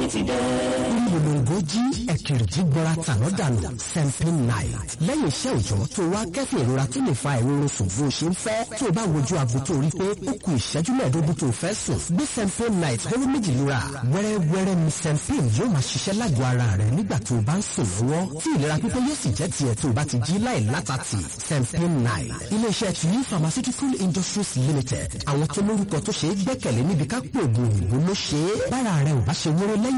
mi ti dé. Ìmùlòǹgó jí ẹ̀kìrìjì gbọ́ra tàná dànù Sempin Night. Lẹ́yìn iṣẹ́ òòjọ́ tó wá kẹ́fìn ìrora tó lè fa ìrorun sùn bó ṣe ń fẹ́. Tó o bá wojú aago tó rí pé ó kù ìṣẹ́jú mẹ́ẹ̀ẹ́dógún tó fẹ́ sùn. Gbé Sempin Night hóró méjì lura. Wẹ́rẹ́wẹ́rẹ́ ni Sempin yóò máa ṣiṣẹ́ lágọ̀ọ́ ara rẹ̀ nígbà tó o bá ń sùn lọ́wọ́. Tí ìlera pípé yóò sì jẹ́ tiẹ̀ tó o bá ti jí láì látàtì. Sempin Night. Ilé-iṣẹ́ Tuyi Pharmaceutical Industries Limited. Àwọn tó lórúkọ tó ṣe é gbẹ́kẹ̀lé níbi ká pè ògùn òyìnbó ló ṣe é. Bára rẹ̀ ò bá ṣe wéré lẹ́yìn